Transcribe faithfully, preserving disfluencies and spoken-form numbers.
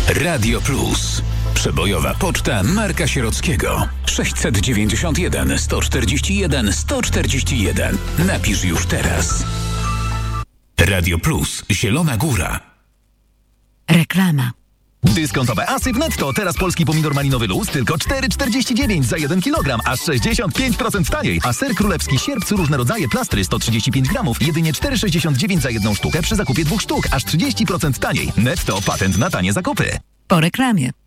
Radio Plus. Przebojowa poczta Marka Sierockiego. sześćset dziewięćdziesiąt jeden sto czterdzieści jeden sto czterdzieści jeden. Napisz już teraz. Radio Plus. Zielona Góra. Reklama. Dyskontowe asy w Netto. Teraz polski pomidor malinowy luz tylko cztery czterdzieści dziewięć za jeden kilogram, aż sześćdziesiąt pięć procent taniej. A ser królewski sierpc różne rodzaje plastry sto trzydzieści pięć gramów, jedynie cztery sześćdziesiąt dziewięć za jedną sztukę przy zakupie dwóch sztuk, aż trzydzieści procent taniej. Netto, patent na tanie zakupy. Po reklamie.